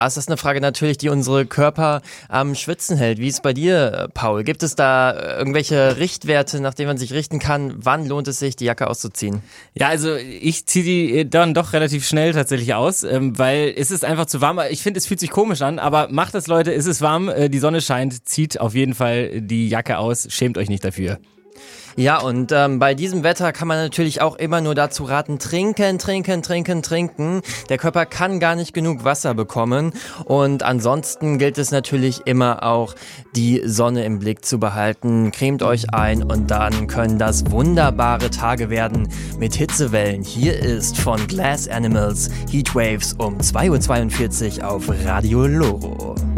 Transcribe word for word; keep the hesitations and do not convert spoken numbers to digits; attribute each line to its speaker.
Speaker 1: Das ist eine Frage natürlich, die unsere Körper am Schwitzen hält. Wie ist es bei dir, Paul? Gibt es da irgendwelche Richtwerte, nach denen man sich richten kann? Wann lohnt es sich, die Jacke auszuziehen?
Speaker 2: Ja, also ich ziehe die dann doch relativ schnell tatsächlich aus, weil es ist einfach zu warm. Ich finde, es fühlt sich komisch an, aber macht es, Leute, es ist warm, die Sonne scheint, zieht auf jeden Fall die Jacke aus, schämt euch nicht dafür.
Speaker 1: Ja, und ähm, bei diesem Wetter kann man natürlich auch immer nur dazu raten, trinken, trinken, trinken, trinken. Der Körper kann gar nicht genug Wasser bekommen und ansonsten gilt es natürlich immer auch, die Sonne im Blick zu behalten. Cremt euch ein und dann können das wunderbare Tage werden mit Hitzewellen. Hier ist von Glass Animals Heatwaves um zwei Uhr zweiundvierzig auf Radio Loro.